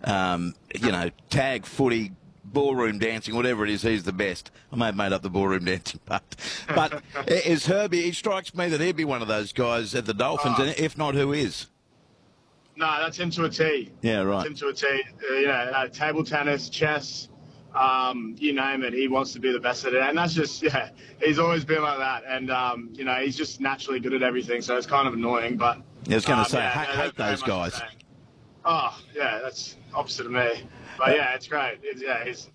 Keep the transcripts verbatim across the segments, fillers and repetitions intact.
um, you know, tag footy, ballroom dancing, whatever it is, he's the best. I may have made up the ballroom dancing part. But is Herbie, it strikes me that he'd be one of those guys at the Dolphins, Oh. and if not, who is? No, that's him to a T. Yeah, right. That's him to a T. Uh, you know, uh, table tennis, chess, um, you name it. He wants to be the best at it. And that's just, yeah, he's always been like that. And, um, you know, he's just naturally good at everything. So it's kind of annoying. But I was going to um, say, yeah, I hate, they're hate very those much the guys. same. Oh, yeah, that's opposite of me. But, yeah, it's great. It's, yeah, he's...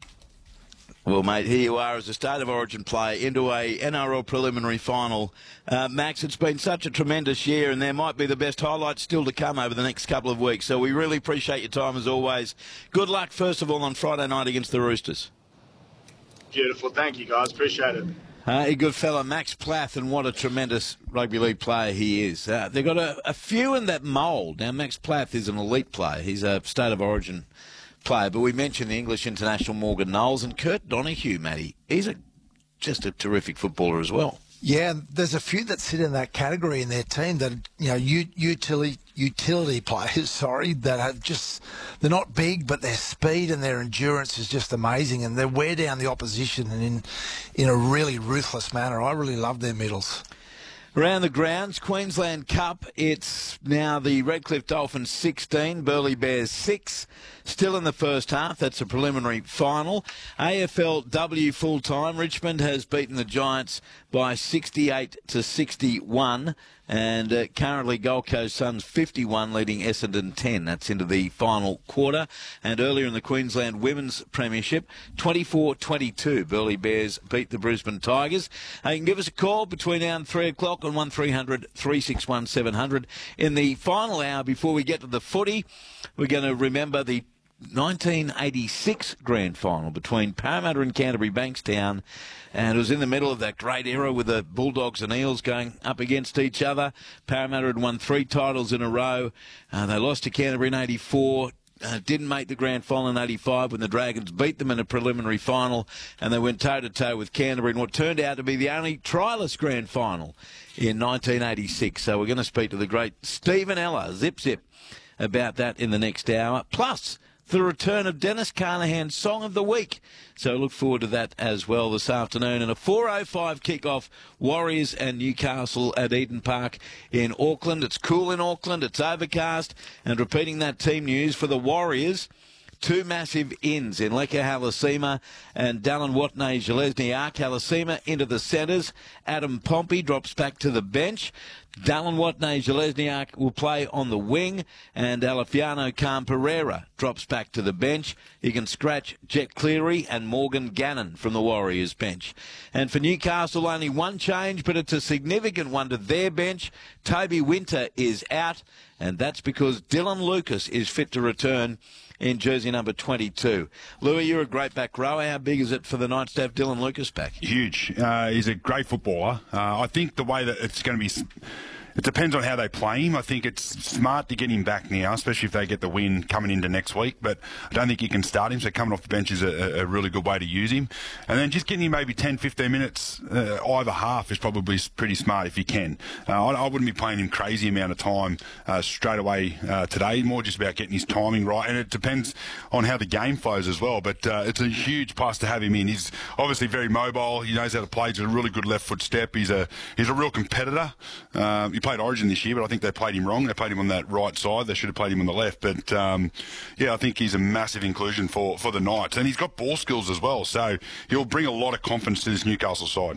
Well, mate, here you are as a State of Origin player into a N R L preliminary final. Uh, Max, it's been such a tremendous year, and there might be the best highlights still to come over the next couple of weeks. So we really appreciate your time as always. Good luck, first of all, on Friday night against the Roosters. Beautiful. Thank you, guys. Appreciate it. Uh, a good fella, Max Plath, and what a tremendous rugby league player he is. Uh, they've got a, a few in that mould. Now, Max Plath is an elite player. He's a State of Origin player, but we mentioned the English international Morgan Knowles and Kurt Donahue, Matty. He's a, just a terrific footballer as well. Yeah, there's a few that sit in that category in their team that, you know, utility utility players, sorry, that are just, they're not big, but their speed and their endurance is just amazing, and they wear down the opposition and in, in a really ruthless manner. I really love their middles. Around the grounds, Queensland Cup, it's now the Redcliffe Dolphins sixteen, Burleigh Bears six. Still in the first half, that's a preliminary final. A F L W full-time, Richmond has beaten the Giants by sixty-eight to sixty-one. And uh, currently Gold Coast Suns fifty-one leading Essendon ten. That's into the final quarter. And earlier in the Queensland Women's Premiership, twenty-four twenty-two, Burleigh Bears beat the Brisbane Tigers. Uh, you can give us a call between now and three o'clock on one three hundred, three six one, seven hundred. In the final hour before we get to the footy, we're going to remember the nineteen eighty-six grand final between Parramatta and Canterbury Bankstown, and it was in the middle of that great era with the Bulldogs and Eels going up against each other. Parramatta had won three titles in a row. Uh, they lost to Canterbury in eighty-four. Uh, didn't make the grand final in eighty-five when the Dragons beat them in a preliminary final, and they went toe-to-toe with Canterbury in what turned out to be the only trialist grand final in nineteen eighty-six. So we're going to speak to the great Stephen Ella, Zip Zip, about that in the next hour. Plus, the return of Dennis Carnahan's Song of the Week. So look forward to that as well this afternoon. And a four oh five kickoff, Warriors and Newcastle at Eden Park in Auckland. It's cool in Auckland, it's overcast. And repeating that team news for the Warriors, two massive ins in Leka Halasima and Dallin Watney-Zelezniak. Halasima into the centres. Adam Pompey drops back to the bench. Dallin Watney-Zelezniak will play on the wing, and Alefiano Khan Pereira drops back to the bench. You can scratch Jet Cleary and Morgan Gannon from the Warriors bench. And for Newcastle, only one change, but it's a significant one to their bench. Toby Winter is out, and that's because Dylan Lucas is fit to return in jersey number twenty-two. Louis, you're a great back rower. How big is it for the Knights to have Dylan Lucas back? Huge. Uh, he's a great footballer. Uh, I think the way that it's going to be... It depends on how they play him. I think it's smart to get him back now, especially if they get the win coming into next week. But I don't think you can start him, so coming off the bench is a, a really good way to use him. And then just getting him maybe ten, fifteen minutes uh, either half is probably pretty smart if you can. Uh, I, I wouldn't be playing him crazy amount of time uh, straight away uh, today, more just about getting his timing right. And it depends on how the game flows as well. But uh, it's a huge plus to have him in. He's obviously very mobile. He knows how to play. He's a really good left foot step. He's a, he's a real competitor. Um, He played Origin this year, but I think they played him wrong. They played him on that right side. They should have played him on the left. But, um, yeah, I think he's a massive inclusion for, for the Knights. And he's got ball skills as well, so he'll bring a lot of confidence to this Newcastle side.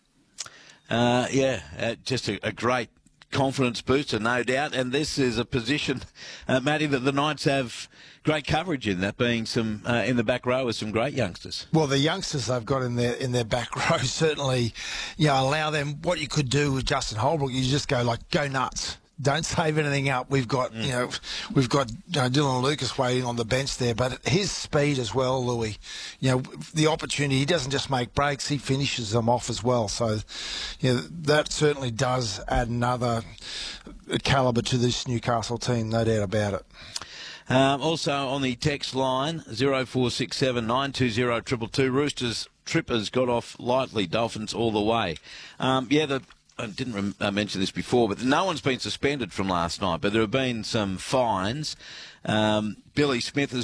Uh, yeah, uh, just a, a great confidence booster, no doubt. And this is a position, uh, Matty, that the Knights have great coverage in, that being some uh, in the back row with some great youngsters. Well, the youngsters they've got in their in their back row certainly, you know, allow them. What you could do with Justin Holbrook, you just go like go nuts. Don't save anything up. We've got, mm. you know, we've got you know, Dylan Lucas waiting on the bench there, but his speed as well, Louis. You know, the opportunity. He doesn't just make breaks; he finishes them off as well. So, you know, that certainly does add another calibre to this Newcastle team, no doubt about it. Um, also on the text line, zero four six seven, nine two zero, two two two, Roosters trippers got off lightly, Dolphins all the way. Um, yeah, the, I didn't rem- uh, mention this before, but no one's been suspended from last night, but there have been some fines. Um, Billy Smith has